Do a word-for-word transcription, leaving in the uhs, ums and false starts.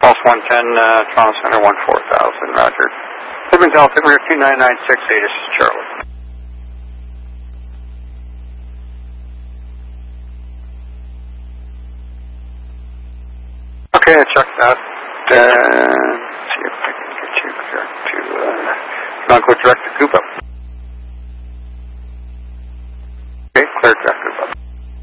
Pulse one ten, uh, Toronto Center, one four thousand, roger. Simmons altimeter two nine nine six eight, this is Charlie. Okay, I checked that. Uh, let's see if I can get you direct to, uh, not go direct to Cuba.